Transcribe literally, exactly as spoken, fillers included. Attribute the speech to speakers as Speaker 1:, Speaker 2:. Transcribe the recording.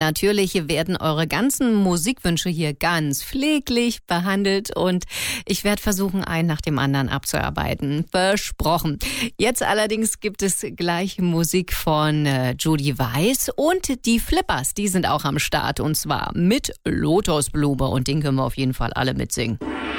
Speaker 1: natürlich werden eure ganzen Musikwünsche hier ganz pfleglich behandelt und ich werde versuchen, einen nach dem anderen abzuarbeiten. Versprochen. Jetzt allerdings gibt es gleich Musik von äh, Judy Weiss und die Flippers, die sind auch am Start und zwar mit Lotusblume und den können wir auf jeden Fall alle mitsingen.